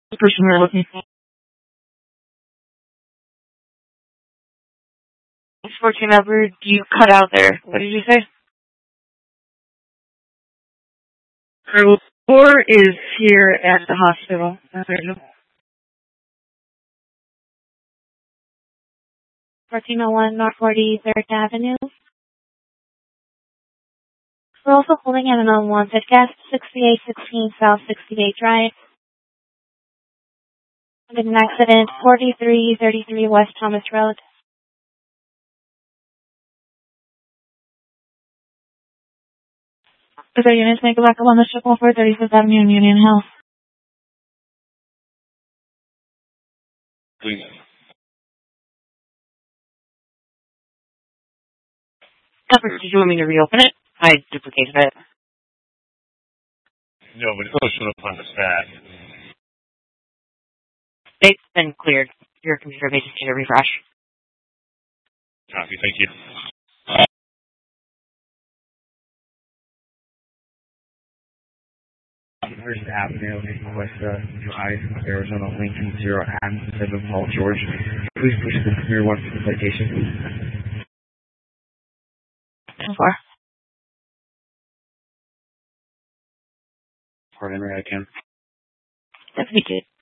The person we're looking for. 14 Edward, you cut out there. What did you say? Carol 4 is here at the hospital. 1401 North 43rd Avenue. We're also holding at an unwanted guest, 6816 South 68 Drive. With an accident, 4333 West Thomas Road. Is there units make a backup on the ship 435th Avenue and Union House? Please. Did you want me to reopen it? I duplicated it. No, but it's still showing up on the stack. It's been cleared. Your computer may just need a refresh. Copy, thank you. First Avenue, West Drive, Arizona, Lincoln, 0 Adams, 7 Paul George. Please push the clear one for the citation. 4. Pardon me, I can. That's me,